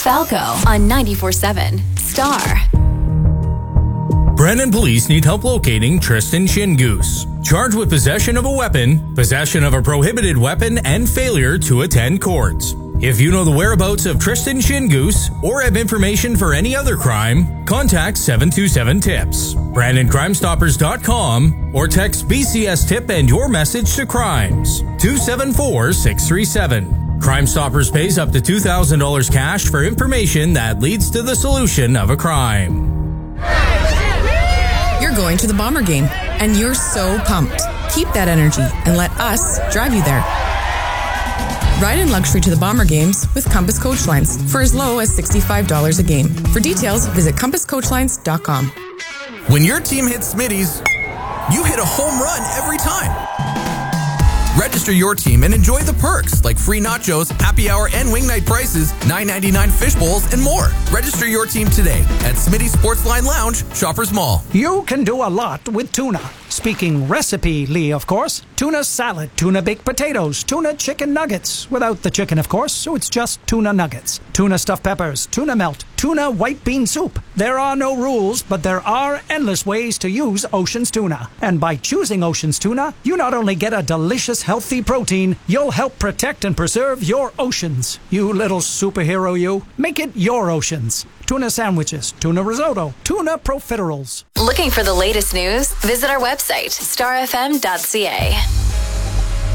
Falco on 94.7 Star. Brandon police need help locating Tristan Shingoose, charged with possession of a weapon, possession of a prohibited weapon, and failure to attend court. If you know the whereabouts of Tristan Shingoose or have information for any other crime, contact 727-TIPS, BrandonCrimeStoppers.com, or text BCS TIP and your message to Crimes 274-637. Crime Stoppers pays up to $2,000 cash for information that leads to the solution of a crime. You're going to the Bomber game, and you're so pumped. Keep that energy and let us drive you there. Ride in luxury to the Bomber games with Compass Coach Lines for as low as $65 a game. For details, visit CompassCoachlines.com. When your team hits Smitty's, you hit a home run every time. Register your team and enjoy the perks like free nachos, happy hour and wing night prices, $9.99 fish bowls, and more. Register your team today at Smitty's Sportsline Lounge, Shoppers Mall. You can do a lot with tuna. Speaking recipe-ly, of course. Tuna salad, tuna baked potatoes, tuna chicken nuggets. Without the chicken, of course, so it's just tuna nuggets. Tuna stuffed peppers, tuna melt, tuna white bean soup. There are no rules, but there are endless ways to use Ocean's Tuna. And by choosing Ocean's Tuna, you not only get a delicious, healthy protein, you'll help protect and preserve your oceans. You little superhero, you. Make it your oceans. Tuna sandwiches, tuna risotto, tuna profiteroles. Looking for the latest news? Visit our website, starfm.ca.